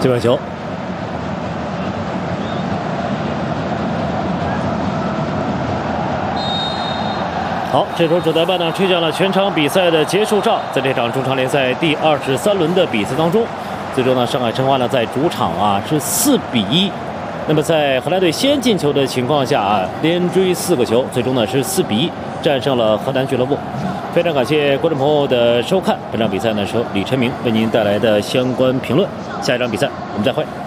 接棒球。好，这时候主裁判呢吹响了全场比赛的结束哨。在这场中超联赛第23轮的比赛当中，最终呢上海申花呢在主场是4比1。那么在荷兰队先进球的情况下连追4个球，最终呢是4比1战胜了河南俱乐部。非常感谢观众朋友的收看，本场比赛呢是由李晨明为您带来的相关评论。下一场比赛我们再会。